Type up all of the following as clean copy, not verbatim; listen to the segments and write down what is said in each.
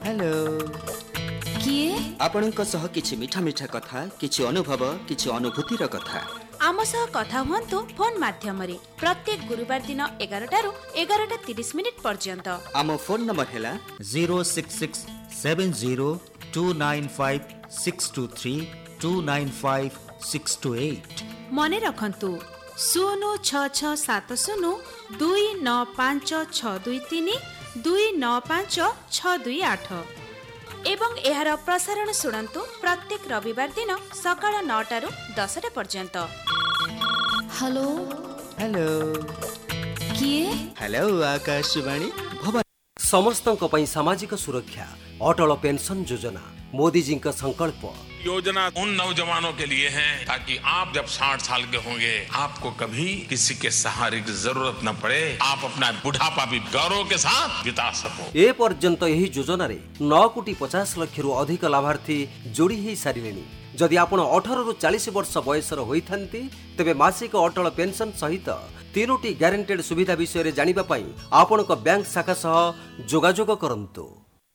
Hello किए आपणक सह किछि मीठा मीठा कथा किछि अनुभव किछि अनुभूतिर कथा आम सह कथा हुअन्तु फोन माध्यमरे प्रत्येक गुरुवार दिन 11 ରୁ 11:30 पर्यंत। आम फोन नंबर हैला 06670295623 मने रखन्तु 06670 295623 295628 एवं एहार प्रसारण शुणन्तु प्रत्येक रविवार दिन सकाळ 9 ରୁ 10 पर्यंत। हेलो हेलो किए हेलो आकाशवाणी समस्तक पई सामाजिक सुरक्षा अटल पेंशन योजना मोदी जी का संकल्प। योजना उन नौजवानों के लिए है ताकि आप जब 60 साल के होंगे आपको कभी किसी के सहारे की जरूरत न पड़े, आप अपना बुढ़ापा भी गौरव के साथ बिता सको। ए पर्यंत यही योजना रे 9,50,00,000 रु अधिक लाभार्थी जोड़ी ही सारिलेनी। जदि आपण 18 ରୁ 40 वर्ष बयसर होइथांती तेबे मासिक अटल पेंशन सहित 3टी ग्यारंटेड सुविधा विषय रे जानिबा पई आपणक बैंक शाखा सह जोगाजोग करंतु।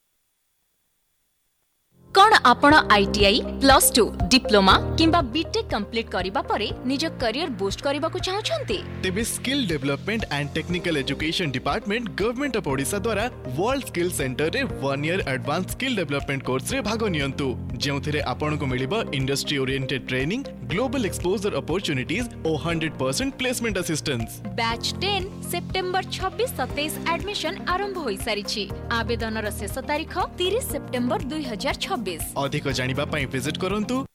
कौन आपण आईटीआई +2 डिप्लोमा किंबा बीटेक कंप्लीट करिबा परे निज करियर बूस्ट करबा को चाहछंती तेबे skill development and technical education department government of Odisha द्वारा वर्ल्ड स्किल सेंटर रे 1 year advance skill development course रे भाग नियंतु जेउथिरे आपण को मिलिबा industry oriented training global exposure opportunities और 100% placement assistance. Batch 10 September 26-27 admission आरंभ होई सारिछि। आवेदन र शेष तारीख 30 सेप्टेम्बर 2026। अधिक जानिबा पई विजिट करंतु